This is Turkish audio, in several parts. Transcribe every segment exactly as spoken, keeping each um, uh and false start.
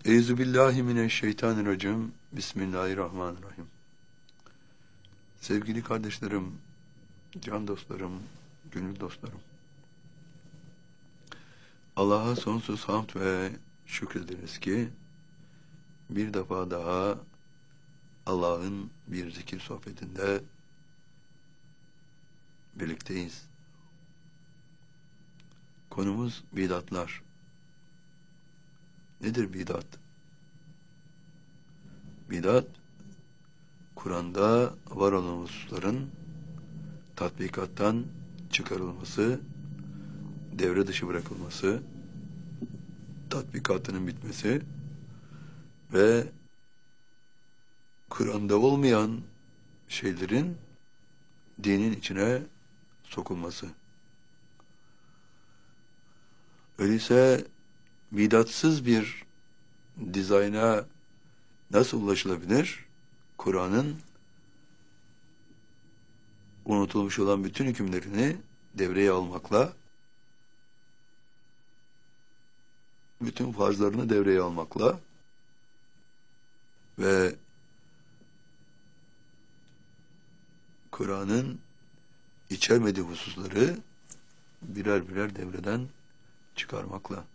Euzubillahimineşşeytanirracim. Bismillahirrahmanirrahim. Sevgili kardeşlerim, can dostlarım, gönül dostlarım. Allah'a sonsuz hamd ve şükrederiz ki bir defa daha Allah'ın bir zikir sohbetinde birlikteyiz. Konumuz bidatlar. Nedir bidat? Bidat, Kur'an'da var olan hususların tatbikattan çıkarılması, devre dışı bırakılması, tatbikatının bitmesi ve Kur'an'da olmayan şeylerin dinin içine sokulması. Öyleyse bidatsız bir dizayna nasıl ulaşılabilir? Kur'an'ın unutulmuş olan bütün hükümlerini devreye almakla, bütün farzlarını devreye almakla ve Kur'an'ın içermediği hususları birer birer devreden çıkarmakla.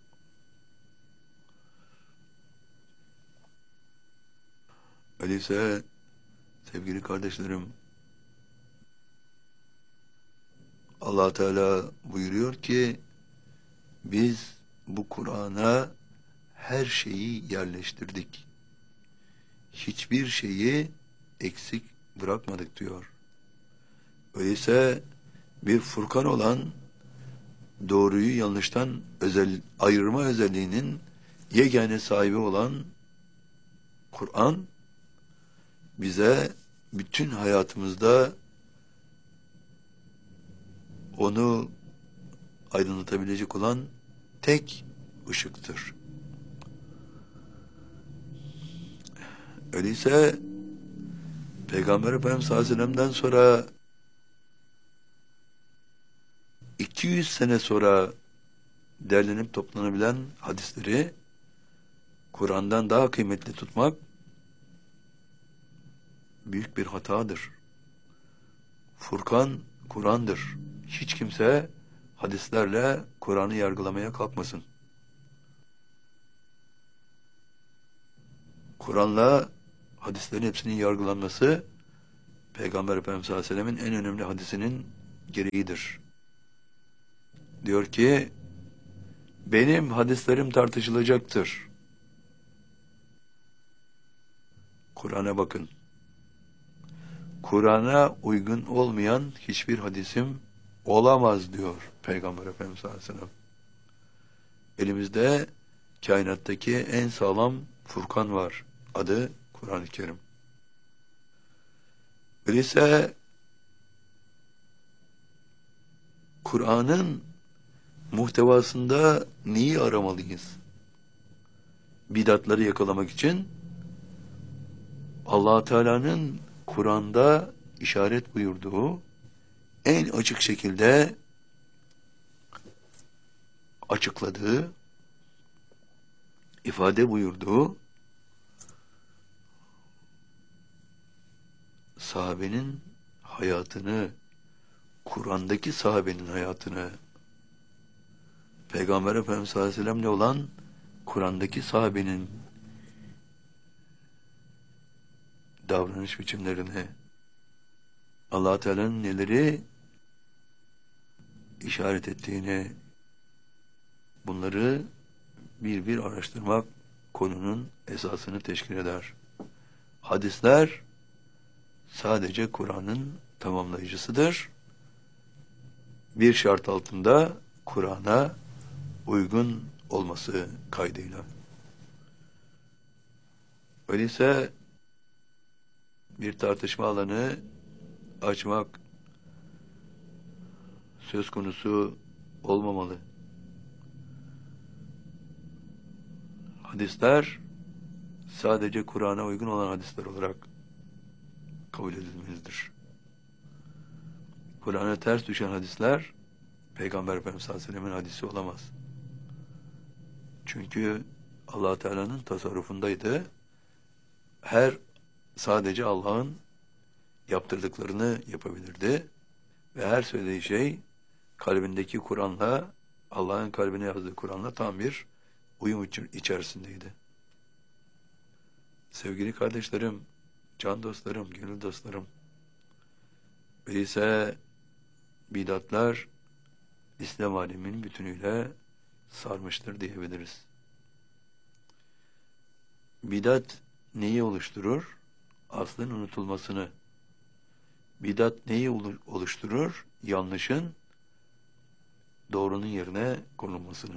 Öyleyse sevgili kardeşlerim, Allah Teala buyuruyor ki biz bu Kur'an'a her şeyi yerleştirdik. Hiçbir şeyi eksik bırakmadık diyor. Öyleyse bir Furkan olan, doğruyu yanlıştan özel, ayırma özelliğinin yegane sahibi olan Kur'an bize bütün hayatımızda onu aydınlatabilecek olan tek ışıktır. Öyleyse Peygamber Efendimiz sallallahu aleyhi ve sellem'den sonra iki yüz sene sonra derlenip toplanabilen hadisleri Kur'an'dan daha kıymetli tutmak büyük bir hatadır. Furkan Kur'an'dır. Hiç kimse hadislerle Kur'an'ı yargılamaya kalkmasın. Kur'an'la hadislerin hepsinin yargılanması Peygamber Efendimiz sallallahu aleyhi ve sellem'in en önemli hadisinin gereğidir. Diyor ki, benim hadislerim tartışılacaktır. Kur'an'a bakın. Kur'an'a uygun olmayan hiçbir hadisim olamaz diyor Peygamber Efendimiz sallallahu aleyhi ve sellem. Elimizde kainattaki en sağlam Furkan var. Adı Kur'an-ı Kerim. Öyleyse Kur'an'ın muhtevasında neyi aramalıyız? Bidatları yakalamak için Allah Teala'nın Kur'an'da işaret buyurduğu, en açık şekilde açıkladığı, ifade buyurduğu sahabenin hayatını, Kur'an'daki sahabenin hayatını, Peygamber Efendimiz sallallahu aleyhi ve sellem'le olan Kur'an'daki sahabenin davranış biçimlerini, Allah Teala'nın neleri işaret ettiğini, bunları bir bir araştırmak konunun esasını teşkil eder. Hadisler sadece Kur'an'ın tamamlayıcısıdır. Bir şart altında Kur'an'a uygun olması kaydıyla. Öyleyse bir tartışma alanı açmak söz konusu olmamalı. Hadisler sadece Kur'an'a uygun olan hadisler olarak kabul edilmelidir. Kur'an'a ters düşen hadisler Peygamber Efendimiz sallallahu aleyhi ve sellem'in hadisi olamaz. Çünkü Allah Teala'nın tasarrufundaydı. Her sadece Allah'ın yaptırdıklarını yapabilirdi ve her söylediği şey kalbindeki Kur'an'la, Allah'ın kalbine yazdığı Kur'an'la tam bir uyum içerisindeydi. Sevgili kardeşlerim, can dostlarım, gönül dostlarım, öyleyse bidatlar İslam aleminin bütünüyle sarmıştır diyebiliriz. Bidat neyi oluşturur? Aslın unutulmasını. Bidat neyi oluşturur? Yanlışın doğrunun yerine konulmasını.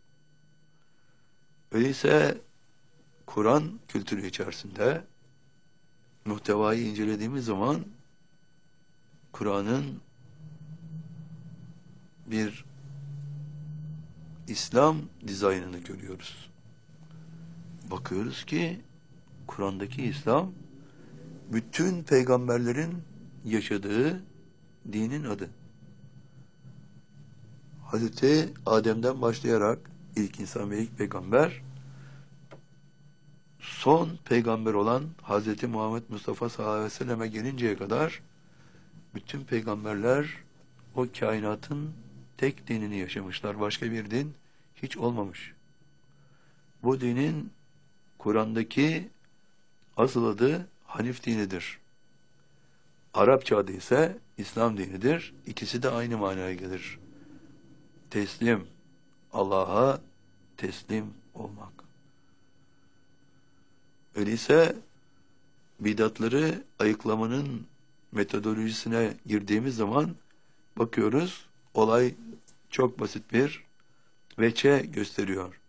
Öyleyse Kur'an kültürü içerisinde muhtevayı incelediğimiz zaman Kur'an'ın bir İslam dizaynını görüyoruz. Bakıyoruz ki Kur'an'daki İslam bütün peygamberlerin yaşadığı dinin adı. Hazreti Adem'den başlayarak ilk insan ve ilk peygamber, son peygamber olan Hazreti Muhammed Mustafa sallallahu aleyhi ve selleme gelinceye kadar bütün peygamberler o kainatın tek dinini yaşamışlar. Başka bir din hiç olmamış. Bu dinin Kur'an'daki asıl adı Hanif dinidir. Arapça adı ise İslam dinidir. İkisi de aynı manaya gelir. Teslim, Allah'a teslim olmak. Öyleyse bidatları ayıklamanın metodolojisine girdiğimiz zaman bakıyoruz, olay çok basit bir veçe gösteriyor.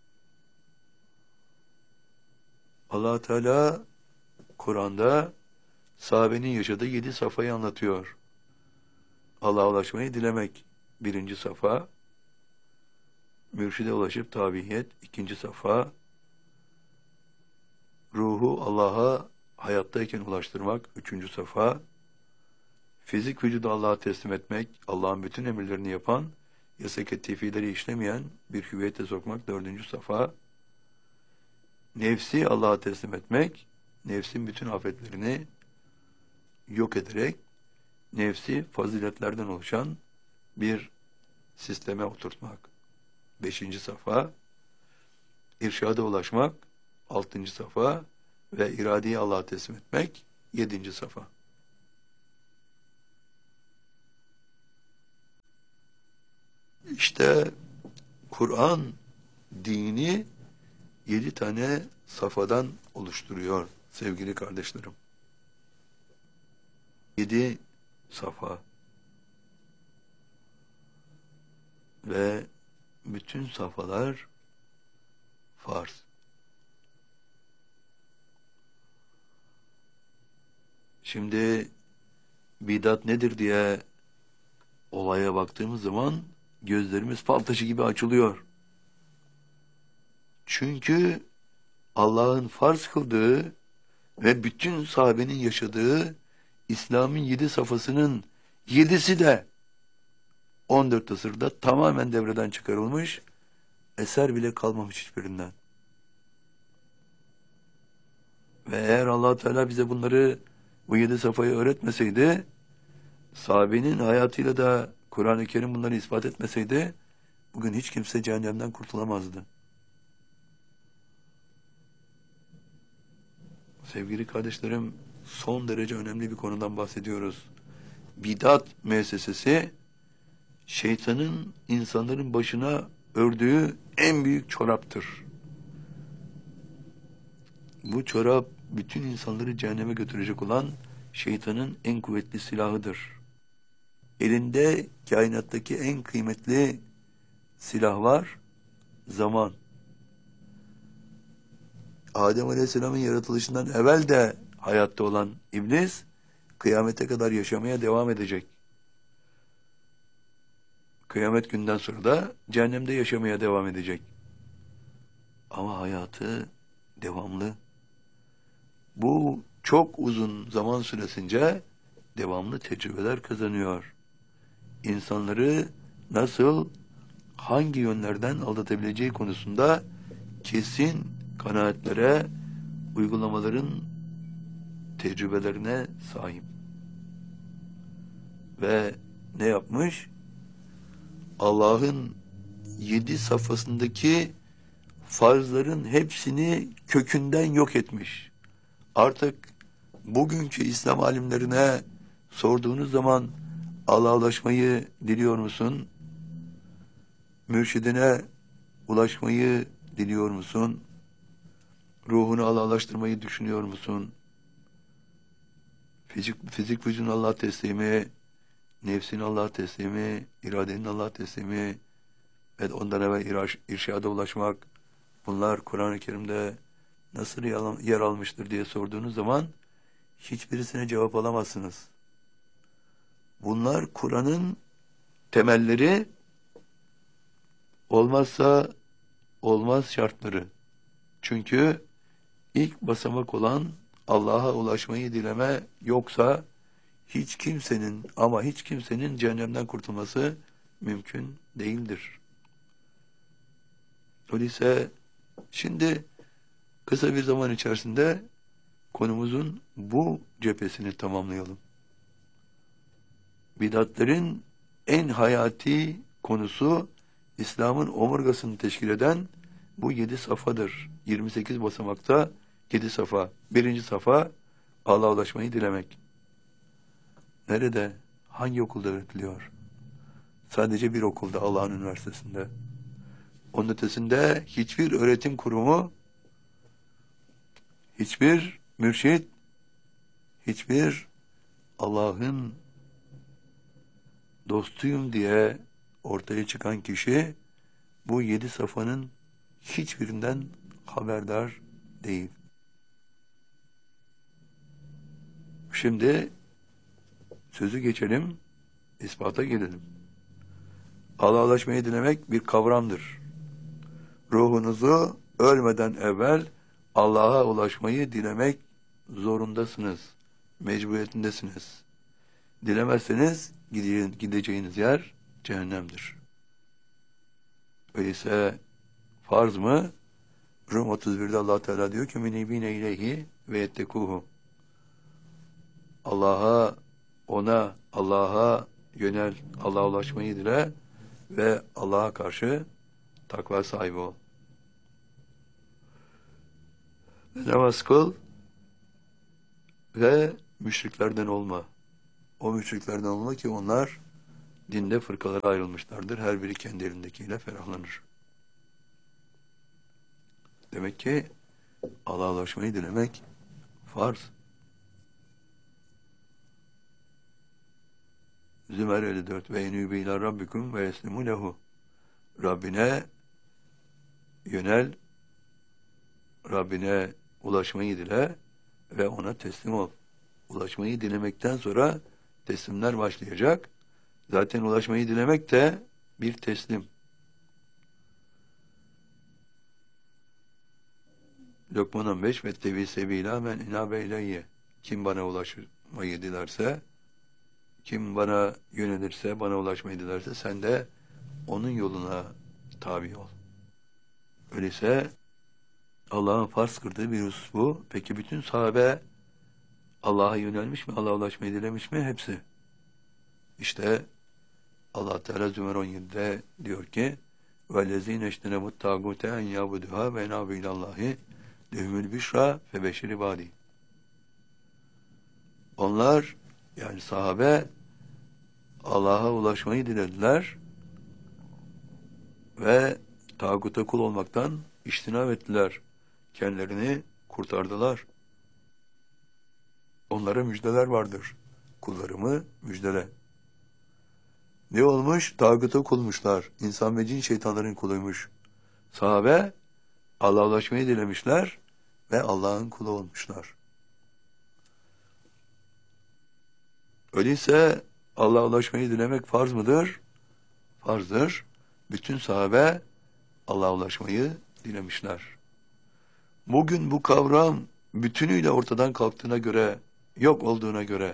Allah Teala Kur'an'da sahabenin yaşadığı yedi safhayı anlatıyor. Allah'a ulaşmayı dilemek birinci safa, mürşide ulaşıp tabiyet ikinci safa, ruhu Allah'a hayattayken ulaştırmak üçüncü safa, fizik vücudu Allah'a teslim etmek, Allah'ın bütün emirlerini yapan, yasak ettiği fiilleri işlemeyen bir hüviyete sokmak dördüncü safa, nefsi Allah'a teslim etmek, nefsin bütün afetlerini yok ederek, nefsi faziletlerden oluşan bir sisteme oturtmak. Beşinci safa, irşada ulaşmak, altıncı safa ve iradeyi Allah'a teslim etmek, yedinci safa. İşte Kur'an dini yedi tane safhadan oluşturuyor sevgili kardeşlerim. Yedi safa ve bütün safhalar farz. Şimdi bidat nedir diye olaya baktığımız zaman gözlerimiz fal taşı gibi açılıyor. Çünkü Allah'ın farz kıldığı ve bütün sahabenin yaşadığı İslam'ın yedi safhasının yedisi de on dört asırda tamamen devreden çıkarılmış, eser bile kalmamış hiçbirinden. Ve eğer Allah Teala bize bunları, bu yedi safhayı öğretmeseydi, sahabenin hayatıyla da Kur'an-ı Kerim bunları ispat etmeseydi, bugün hiç kimse cehennemden kurtulamazdı. Sevgili kardeşlerim, son derece önemli bir konudan bahsediyoruz. Bidat müessesesi, şeytanın insanların başına ördüğü en büyük çoraptır. Bu çorap, bütün insanları cehenneme götürecek olan şeytanın en kuvvetli silahıdır. Elinde kainattaki en kıymetli silah var, zaman. Adem Aleyhisselam'ın yaratılışından evvel de hayatta olan iblis, kıyamete kadar yaşamaya devam edecek. Kıyamet günden sonra da cehennemde yaşamaya devam edecek. Ama hayatı devamlı. Bu çok uzun zaman süresince devamlı tecrübeler kazanıyor. İnsanları nasıl, hangi yönlerden aldatabileceği konusunda kesin kanaatlere, uygulamaların tecrübelerine sahip. Ve ne yapmış? Allah'ın yedi safhasındaki farzların hepsini kökünden yok etmiş. Artık bugünkü İslam alimlerine sorduğunuz zaman Allah'a ulaşmayı diliyor musun? Mürşidine ulaşmayı diliyor musun? Ruhunu Allah'laştırmayı düşünüyor musun? Fizik, fizik vücudun Allah teslimi, nefsin Allah teslimi, iradenin Allah teslimi ve ondan evvel iraş, irşada ulaşmak, bunlar Kur'an-ı Kerim'de nasıl yer almıştır diye sorduğunuz zaman hiçbirisine cevap alamazsınız. Bunlar Kur'an'ın temelleri, olmazsa olmaz şartları. Çünkü ilk basamak olan Allah'a ulaşmayı dileme yoksa hiç kimsenin ama hiç kimsenin cehennemden kurtulması mümkün değildir. Öyleyse şimdi kısa bir zaman içerisinde konumuzun bu cephesini tamamlayalım. Bidatlerin en hayati konusu İslam'ın omurgasını teşkil eden bu yedi safadır. yirmi sekiz basamakta yedi safa. Birinci safa Allah'a ulaşmayı dilemek. Nerede? Hangi okulda öğretiliyor? Sadece bir okulda, Allah'ın üniversitesinde. Onun ötesinde hiçbir öğretim kurumu, hiçbir mürşit, hiçbir Allah'ın dostuyum diye ortaya çıkan kişi bu yedi safanın hiçbirinden haberdar değil. Şimdi sözü geçelim, ispata gelelim. Allah'a ulaşmayı dilemek bir kavramdır. Ruhunuzu ölmeden evvel Allah'a ulaşmayı dilemek zorundasınız. Mecburiyetindesiniz. Dilemezseniz gideceğiniz yer cehennemdir. Öyleyse farz mı? Rum otuz birde Allah Teala diyor ki minibine ileyhi ve yettekuhu. Allah'a, ona, Allah'a yönel, Allah'a ulaşmayı dile ve Allah'a karşı takva sahibi ol. Ve namaz kıl ve müşriklerden olma. O müşriklerden olma ki onlar dinde fırkalara ayrılmışlardır. Her biri kendi elindekiyle ferahlanır. Demek ki Allah'a ulaşmayı dilemek farz. Zümer elli dört ve enûbî ilâ rabbikum ve yeslimû lehu. Rabbine yönel, Rabbine ulaşmayı dile ve ona teslim ol. Ulaşmayı dilemekten sonra teslimler başlayacak. Zaten ulaşmayı dilemek de bir teslim. Lokman on beş ve tebi sebîlâ men inâbe ileyye. Kim bana ulaşmayı dilerse, kim bana yönelirse, bana ulaşmayı dilerse sen de onun yoluna tabi ol. Öyleyse Allah'ın farz kıldığı bir husus bu. Peki bütün sahabe Allah'a yönelmiş mi? Allah'a ulaşmayı dilemiş mi? Hepsi. İşte Allah Teala Zümer on yedide diyor ki وَالَّذ۪ينَ اَشْتَنَبُ التَّاغُوتَ اَنْ يَعْبُدُهَا وَاَنَابُ اِلَى اللّٰهِ لَهُمُ الْبِشْرَى فَبَشِّرِ بَادِي. Onlar, yani sahabe Allah'a ulaşmayı dilediler ve tağuta kul olmaktan iştinab ettiler. Kendilerini kurtardılar. Onlara müjdeler vardır. Kullarımı müjdele. Ne olmuş? Tağuta kulmuşlar. İnsan ve cin şeytanların kuluymuş. Sahabe Allah'a ulaşmayı dilemişler ve Allah'ın kulu olmuşlar. Öyleyse Allah'a ulaşmayı dilemek farz mıdır? Farzdır. Bütün sahabe Allah'a ulaşmayı dilemişler. Bugün bu kavram bütünüyle ortadan kalktığına göre, yok olduğuna göre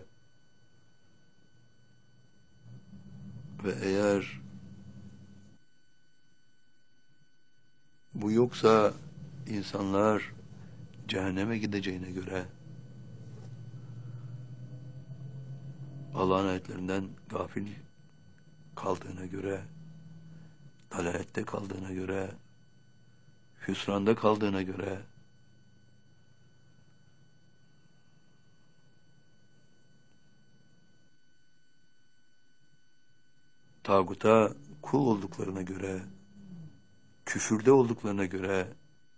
ve eğer bu yoksa insanlar cehenneme gideceğine göre, Allah'ın ayetlerinden gafil kaldığına göre, dalalette kaldığına göre, hüsranda kaldığına göre, tağuta kul olduklarına göre, küfürde olduklarına göre,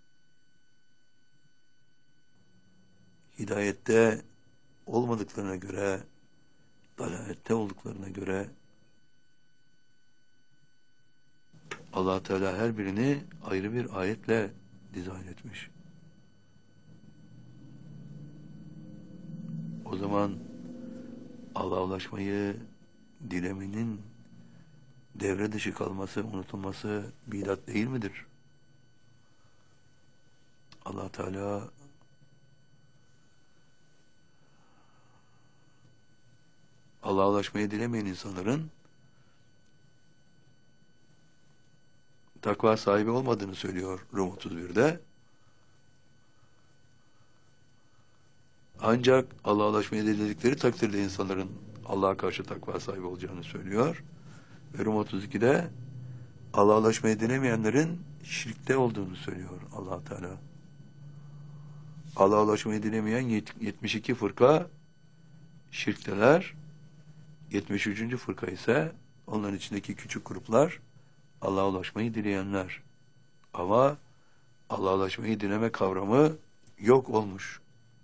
hidayette olmadıklarına göre, dalalette olduklarına göre, Allah Teala her birini ayrı bir ayetle dizayn etmiş. O zaman Allah'a ulaşmayı dilemenin devre dışı kalması, unutulması bidat değil midir? Allah Teala Allah'a ulaşmayı dilemeyen insanların takva sahibi olmadığını söylüyor Rum otuz birde. Ancak Allah'a ulaşmayı diledikleri takdirde insanların Allah'a karşı takva sahibi olacağını söylüyor. Ve Rum otuz ikide Allah'a ulaşmayı dilemeyenlerin şirkte olduğunu söylüyor Allah Teala. Allah'a ulaşmayı dilemeyen yetmiş iki fırka şirkteler, yetmiş üçüncü fırka ise onların içindeki küçük gruplar Allah'a ulaşmayı dileyenler. Ama Allah'a ulaşmayı dileme kavramı yok olmuş.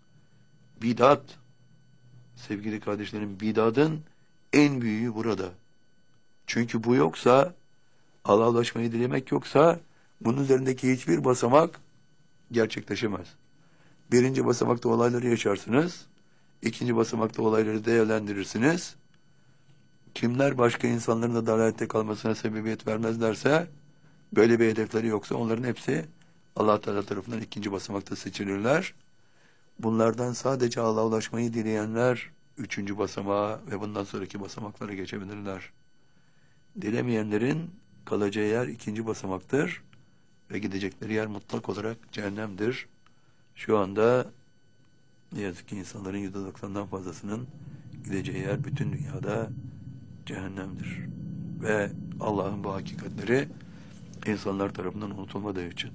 Bidat, sevgili kardeşlerim, bidatın en büyüğü burada. Çünkü bu yoksa, Allah'a ulaşmayı dilemek yoksa, bunun üzerindeki hiçbir basamak gerçekleşemez. Birinci basamakta olayları yaşarsınız, ikinci basamakta olayları değerlendirirsiniz. Kimler başka insanların da dalalette kalmasına sebebiyet vermezlerse, böyle bir hedefleri yoksa onların hepsi Allah Teala tarafından ikinci basamakta seçilirler. Bunlardan sadece Allah'a ulaşmayı dileyenler üçüncü basamağa ve bundan sonraki basamaklara geçebilirler. Dilemeyenlerin kalacağı yer ikinci basamaktır ve gidecekleri yer mutlak olarak cehennemdir. Şu anda ne yazık ki insanların yüzde doksandan fazlasının gideceği yer bütün dünyada cehennemdir. Ve Allah'ın bu hakikatleri insanlar tarafından unutulmadığı için.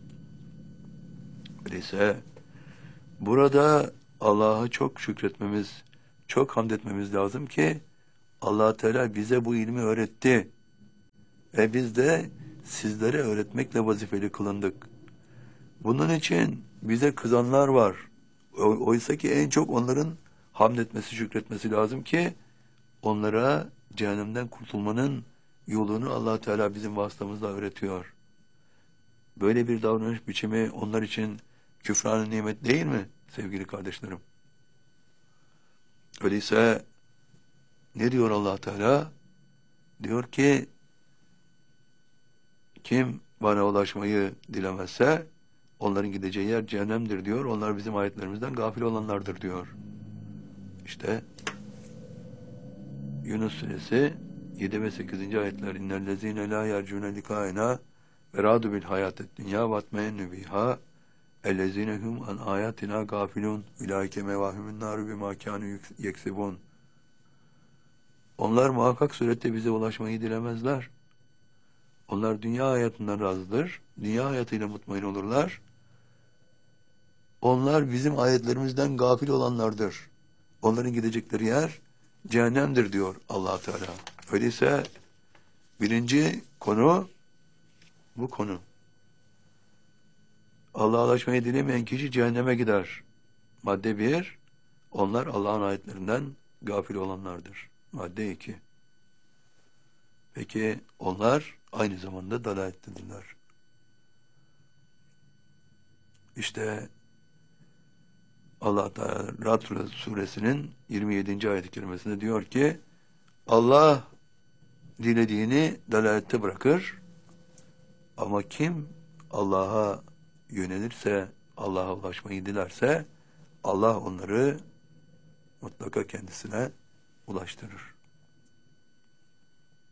Öyleyse burada Allah'a çok şükretmemiz, çok hamd etmemiz lazım ki Allah Teala bize bu ilmi öğretti ve biz de sizlere öğretmekle vazifeli kılındık. Bunun için bize kızanlar var. Oysa ki en çok onların hamd etmesi, şükretmesi lazım ki onlara cehennemden kurtulmanın yolunu Allah Teala bizim vasıtamızla öğretiyor. Böyle bir davranış biçimi onlar için küfran-ı nimet değil mi sevgili kardeşlerim? Öyleyse ne diyor Allah Teala? Diyor ki kim bana ulaşmayı dilemezse onların gideceği yer cehennemdir diyor. Onlar bizim ayetlerimizden gafil olanlardır diyor. İşte Yunus suresi yedi ve sekizinci ayetler innellezine la yercune likaina ve radu bil hayatet dünya vatmeyennu biha ellezine hum an ayatina gafilun ulaike mevahimun naru bima kanu yeksibun. Onlar muhakkak surette bize ulaşmayı dilemezler. Onlar dünya hayatından razıdır. Dünya hayatıyla mutmain olurlar. Onlar bizim ayetlerimizden gafil olanlardır. Onların gidecekleri yer cehennemdir diyor Allah Teala. Öyleyse birinci konu bu konu. Allah'a ulaşmayı dilemeyen kişi cehenneme gider. Madde bir, onlar Allah'ın ayetlerinden gafil olanlardır. Madde iki. Peki onlar aynı zamanda dalalettedirler. İşte Allah Teala Ra'd suresinin yirmi yedinci ayet-i kerimesinde diyor ki Allah dilediğini dalalette bırakır ama kim Allah'a yönelirse, Allah'a ulaşmayı dilerse Allah onları mutlaka kendisine ulaştırır.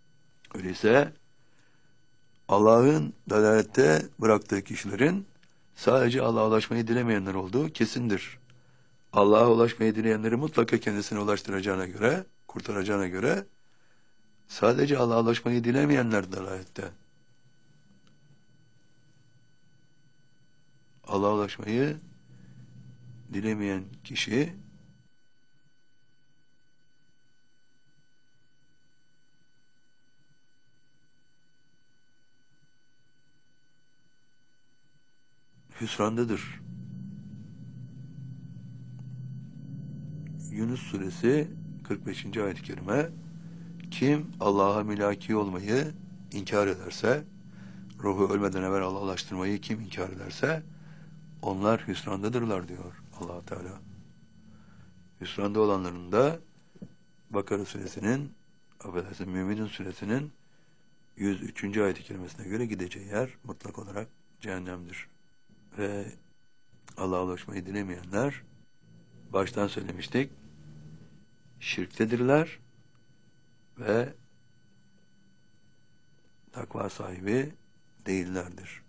Öyleyse Allah'ın dalalette bıraktığı kişilerin Sadece Allah'a ulaşmayı dilemeyenler olduğu kesindir. Allah'a ulaşmayı dileyenleri mutlaka kendisine ulaştıracağına göre, kurtaracağına göre, sadece Allah'a ulaşmayı dilemeyenler dalalette. Allah'a ulaşmayı dilemeyen kişi hüsrandadır. Yunus suresi kırk beşinci ayet-i kerime, kim Allah'a mülaki olmayı inkar ederse, ruhu ölmeden evvel Allah'a ulaştırmayı kim inkar ederse, onlar hüsrandadırlar diyor Allah Teala. Hüsranda olanların da Bakara suresinin, affedersin Müminun suresinin yüz üçüncü ayet-i kerimesine göre gideceği yer mutlak olarak cehennemdir. Ve Allah'a ulaşmayı dilemeyenler, baştan söylemiştik, şirktedirler ve takva sahibi değillerdir.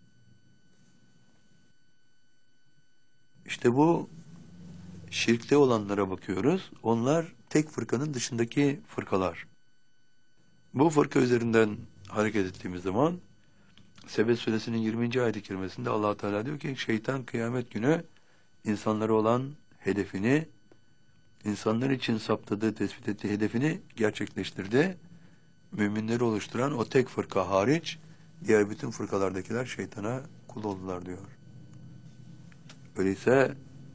İşte bu şirkte olanlara bakıyoruz. Onlar tek fırkanın dışındaki fırkalar. Bu fırka üzerinden hareket ettiğimiz zaman Sebe suresinin yirminci ayet-i kerimesinde Allah Teala diyor ki, şeytan kıyamet günü insanlara olan hedefini, insanlar için saptadığı, tespit ettiği hedefini gerçekleştirdi. Müminleri oluşturan o tek fırka hariç diğer bütün fırkalardakiler şeytana kul oldular diyor. Öyleyse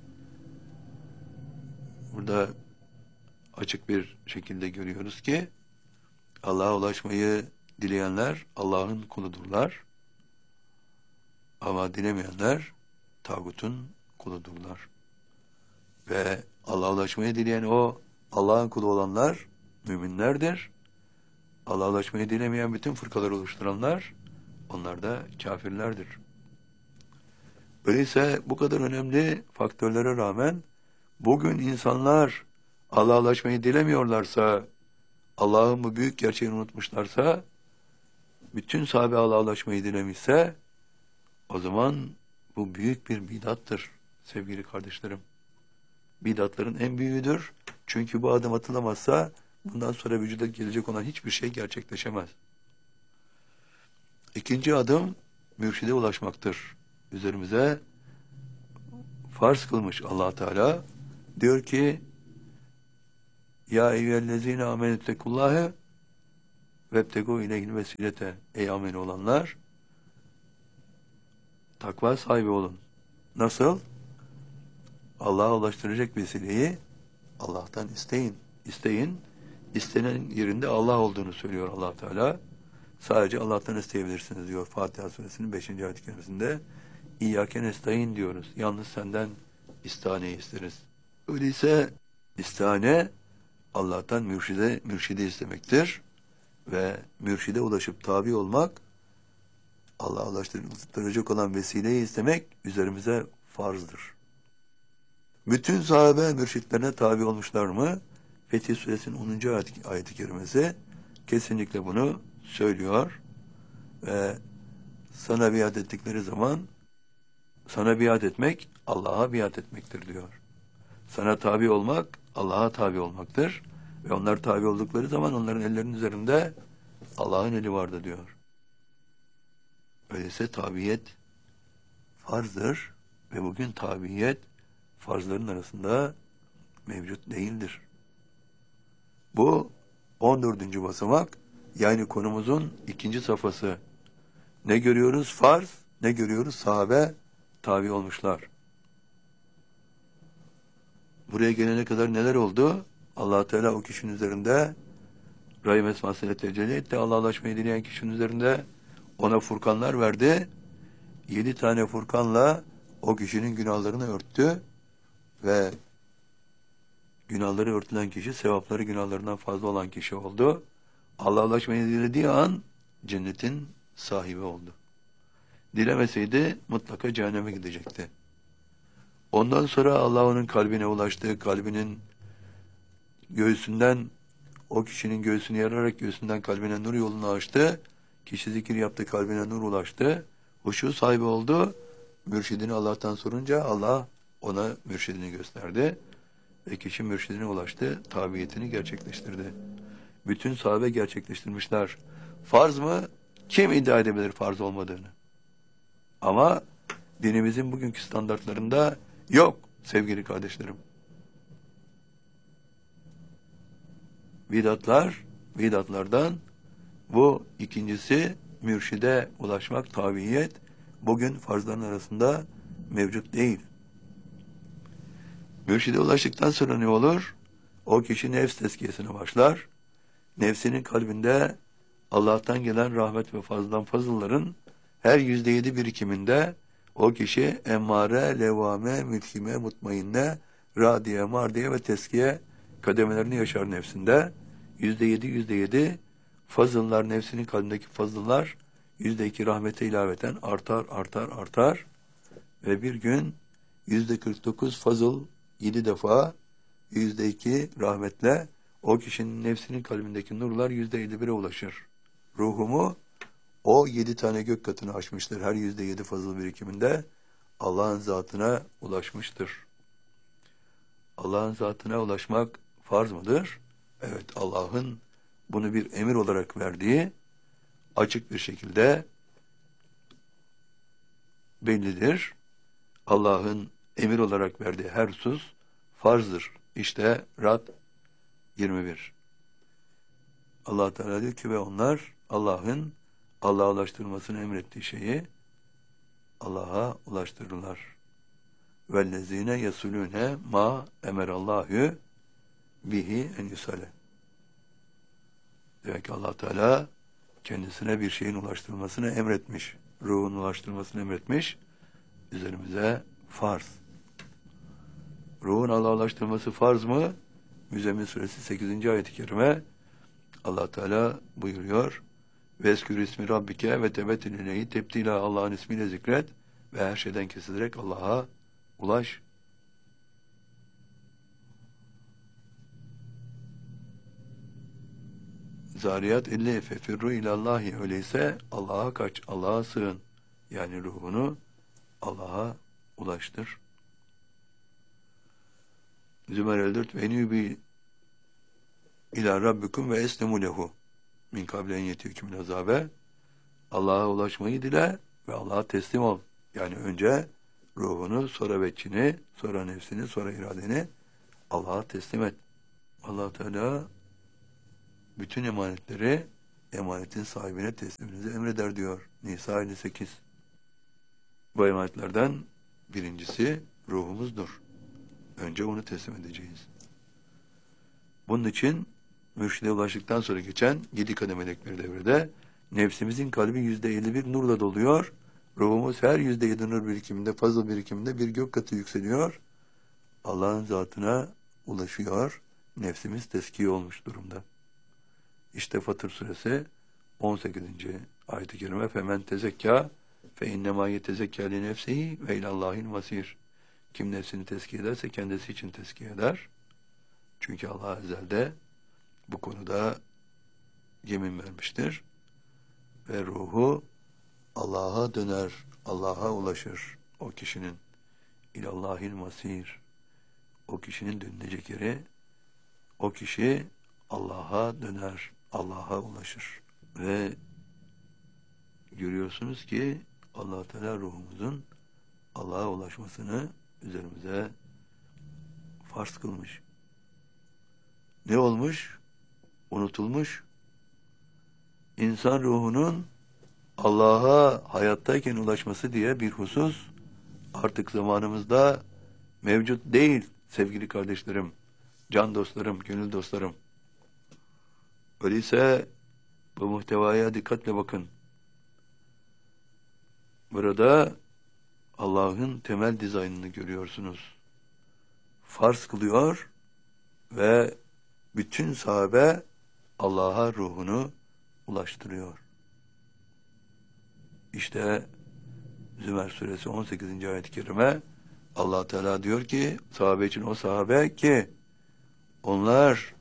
burada açık bir şekilde görüyoruz ki Allah'a ulaşmayı dileyenler Allah'ın kuludurlar. Ama dilemeyenler tağutun kuludurlar. Ve Allah'a ulaşmayı dileyen o Allah'ın kulu olanlar müminlerdir. Allah'a ulaşmayı dilemeyen bütün fırkaları oluşturanlar onlar da kafirlerdir. Öyleyse bu kadar önemli faktörlere rağmen bugün insanlar Allah'a ulaşmayı dilemiyorlarsa, Allah'ın bu büyük gerçeğini unutmuşlarsa, bütün sahabe Allah'a ulaşmayı dilemişse, o zaman bu büyük bir bidattır sevgili kardeşlerim. Bidatların en büyüğüdür. Çünkü bu adım atılamazsa bundan sonra vücuda gelecek olan hiçbir şey gerçekleşemez. İkinci adım mürşide ulaşmaktır. Üzerimize farz kılmış Allah Teala. Diyor ki, ya eyyühellezine amenüttekullâhe vebtegû ileyhil vesilete. Ey ameli olanlar, takva sahibi olun. Nasıl? Allah'a ulaştıracak vesileyi Allah'tan isteyin. İsteyin. İstenen yerinde Allah olduğunu söylüyor Allah Teala. Sadece Allah'tan isteyebilirsiniz diyor Fatiha suresinin beşinci ayet-i kerimesinde. İyyâke nestaîn diyoruz. Yalnız senden istaneyi isteriz. Öyleyse istane Allah'tan mürşide, mürşide istemektir. Ve mürşide ulaşıp tabi olmak, Allah'a ulaştıracak olan vesileyi istemek üzerimize farzdır. Bütün sahabe mürşitlerine tabi olmuşlar mı? Fetih Suresinin onuncu ayet-i kerimesi kesinlikle bunu söylüyor. Ve sana biat ettikleri zaman, sana biat etmek, Allah'a biat etmektir diyor. Sana tabi olmak, Allah'a tabi olmaktır. Ve onlar tabi oldukları zaman onların ellerinin üzerinde Allah'ın eli vardı diyor. Öyleyse tabiyet farzdır ve bugün tabiyet farzların arasında mevcut değildir. Bu on dördüncü basamak, yani konumuzun ikinci safhası. Ne görüyoruz? Farz. Ne görüyoruz? Sahabe tabi olmuşlar. Buraya gelene kadar neler oldu? Allah Teala o kişinin üzerinde Rahim esmasıyla tecelli etti. Allah'a ulaşmayı dileyen kişinin üzerinde ona furkanlar verdi. Yedi tane furkanla o kişinin günahlarını örttü ve günahları örtülen kişi, sevapları günahlarından fazla olan kişi oldu. Allah'a ulaşmayı dilediği an cennetin sahibi oldu. Dilemeseydi mutlaka cehenneme gidecekti. Ondan sonra Allah onun kalbine ulaştı, kalbinin göğsünden, o kişinin göğsünü yararak göğsünden kalbine nur yolunu açtı. Kişi zikir yaptı, kalbine nur ulaştı. Huşu sahibi oldu mürşidini Allah'tan sorunca Allah ona mürşidini gösterdi. Ve kişi mürşidine ulaştı, tabiyetini gerçekleştirdi. Bütün sahabe gerçekleştirmişler. Farz mı? Kim iddia edebilir farz olmadığını? Ama dinimizin bugünkü standartlarında yok sevgili kardeşlerim. Bidatlar, bidatlardan bu ikincisi mürşide ulaşmak, tabiyet bugün farzların arasında mevcut değil. Mürşide ulaştıktan sonra ne olur? O kişi nefs tezkiyesine başlar. Nefsinin kalbinde Allah'tan gelen rahmet ve fazladan fazılların her yüzde yedi birikiminde o kişi emmare, levame, mülkime, mutmainne, radiye, mardiye ve teskiye kademelerini yaşar nefsinde. Yüzde yedi, yüzde yedi fazıllar, nefsinin kalbindeki fazıllar yüzde iki rahmete ilaveten artar, artar, artar ve bir gün yüzde kırk dokuz fazıl yedi defa yüzde iki rahmetle o kişinin nefsinin kalbindeki nurlar yüzde elli bire ulaşır. Ruhumu o yedi tane gök katını aşmıştır. Her yüzde yedi fazıl birikiminde Allah'ın zatına ulaşmıştır. Allah'ın zatına ulaşmak farz mıdır? Evet, Allah'ın bunu bir emir olarak verdiği açık bir şekilde bellidir. Allah'ın emir olarak verdiği her husus farzdır. İşte Rad yirmi bir. Allah Teala diyor ki ve onlar Allah'ın Allah'a ulaştırmasını emrettiği şeyi Allah'a ulaştırırlar. Vellezine yesulune ma emerallahu bihi en yusale. Demek ki Allah Teala kendisine bir şeyin ulaştırılmasını emretmiş. Ruhun ulaştırılmasını emretmiş. Üzerimize farz. Ruhun Allah'a ulaştırılması farz mı? Müzzemmil suresi sekizinci ayet-i kerime Allah Teala buyuruyor. Veskür ismi rabbike ve tebettin ileyhi tebdila, Allah'ın ismiyle zikret ve her şeyden kesilerek Allah'a ulaş. Zariyat elli fefirru ilallahi, öyleyse Allah'a kaç, Allah'a sığın. Yani ruhunu Allah'a ulaştır. Zümer elli dört ve nübi ila rabbikum ve esnemu lehu min kablen yetiyükümün azabe. Allah'a ulaşmayı dile ve Allah'a teslim ol. Yani önce ruhunu, sonra veçini, sonra nefsini, sonra iradeni Allah'a teslim et. Allah Teala bütün emanetleri emanetin sahibine tesliminizi emreder diyor. Nisa elli sekiz. Bu emanetlerden birincisi ruhumuzdur. Önce onu teslim edeceğiz. Bunun için mürşide ulaştıktan sonra geçen yedi kademelik bir devirde nefsimizin kalbi yüzde elli bir nurla doluyor. Ruhumuz her yüzde yedi nur birikiminde, fazla birikiminde bir gök katı yükseliyor. Allah'ın zatına ulaşıyor. Nefsimiz teskiye olmuş durumda. İşte Fatır suresi on sekizinci ayet-i kerime femen tezekka fe innema yetezekka li nefsihi ve ilallahil masir. Kim nefsini tezkiye ederse kendisi için tezkiye eder. Çünkü Allah ezelde bu konuda yemin vermiştir. Ve ruhu Allah'a döner, Allah'a ulaşır o kişinin. İlallahil masir. O kişinin dönülecek yeri, o kişi Allah'a döner, Allah'a ulaşır. Ve görüyorsunuz ki Allah Teala ruhumuzun Allah'a ulaşmasını üzerimize farz kılmış. Ne olmuş? Unutulmuş. İnsan ruhunun Allah'a hayattayken ulaşması diye bir husus artık zamanımızda mevcut değil sevgili kardeşlerim, can dostlarım, gönül dostlarım. Öyleyse bu muhtevaya dikkatle bakın. Burada Allah'ın temel dizaynını görüyorsunuz. Farz kılıyor ve bütün sahabe Allah'a ruhunu ulaştırıyor. İşte Zümer suresi on sekizinci ayet-i kerime Allah Teala diyor ki sahabe için, o sahabe ki onlar,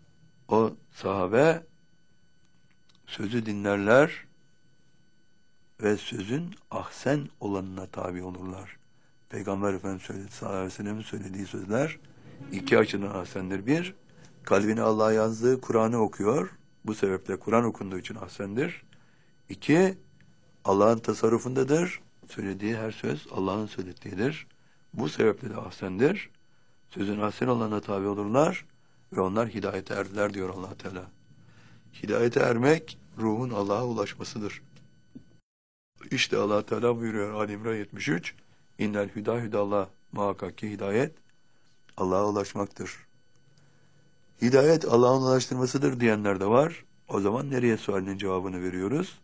o sahabe sözü dinlerler, ve sözün ahsen olanına tabi olurlar. Peygamber Efendimiz sallallahu aleyhi ve sellem'in söylediği sözler iki açıdan ahsendir. Bir, kalbine Allah yazdığı Kur'an'ı okuyor. Bu sebeple Kur'an okunduğu için ahsendir. İki, Allah'ın tasarrufundadır. Söylediği her söz Allah'ın söylediğidir. Bu sebeple de ahsendir. Sözün ahsen olanına tabi olurlar ve onlar hidayete erdiler diyor Allah Teala. Hidayete ermek ruhun Allah'a ulaşmasıdır. İşte Allah Teala buyuruyor Ali İmran yetmiş üç. İnnel hüda hüdallah, muhakkak ki hidayet Allah'a ulaşmaktır. Hidayet Allah'ın ulaştırmasıdır diyenler de var. O zaman nereye sualinin cevabını veriyoruz?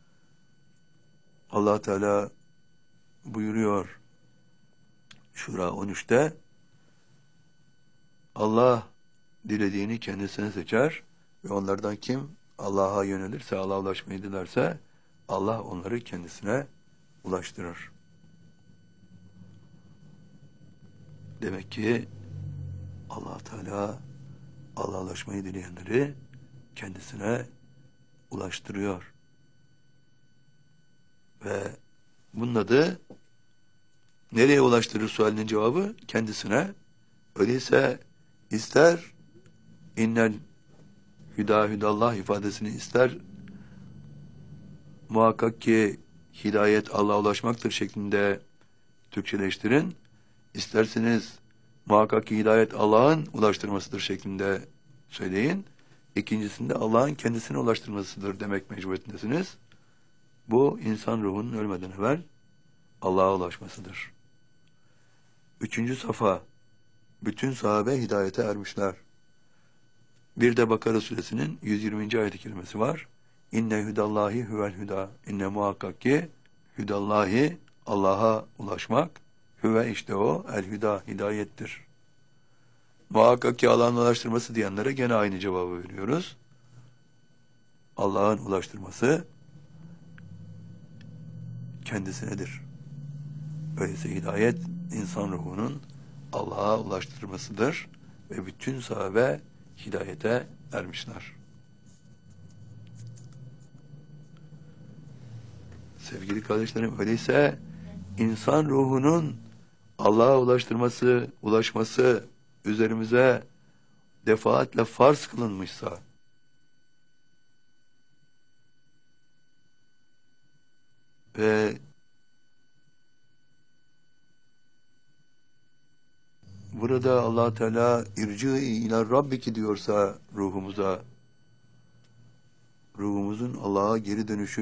Allah Teala buyuruyor Şura on üçte, Allah dilediğini kendisine seçer ve onlardan kim Allah'a yönelirse, Allah'a ulaşmayı dilerse Allah onları kendisine ulaştırır. Demek ki Allah Teala Allah'a ulaşmayı dileyenleri kendisine ulaştırıyor. Ve bunun adı nereye ulaştırır sualinin cevabı? Kendisine. Öyleyse ister innel hüda hüdallah ifadesini ister muhakkak ki hidayet Allah'a ulaşmaktır şeklinde Türkçeleştirin. İsterseniz muhakkak ki hidayet Allah'ın ulaştırmasıdır şeklinde söyleyin. İkincisinde Allah'ın kendisine ulaştırmasıdır demek mecburiyetindesiniz. Bu insan ruhunun ölmeden evvel Allah'a ulaşmasıdır. Üçüncü safa, bütün sahabe hidayete ermişler. Bir de Bakara suresinin yüz yirminci ayet-i kerimesi var. İnne hüdallahi huvel hüda. İnne muhakkak ki hüdallahi Allah'a ulaşmak, hüve işte o, el hüda, hidayettir. Muhakkak ki Allah'ın ulaştırması diyenlere gene aynı cevabı veriyoruz. Allah'ın ulaştırması kendisinedir. Öyleyse hidayet insan ruhunun Allah'a ulaştırmasıdır ve bütün sahabe hidayete ermişler. Sevgili kardeşlerim, öyleyse insan ruhunun Allah'a ulaştırması, ulaşması üzerimize defaatle farz kılınmışsa ve burada Allah Teala irci ila rabbiki diyorsa ruhumuza, ruhumuzun Allah'a geri dönüşü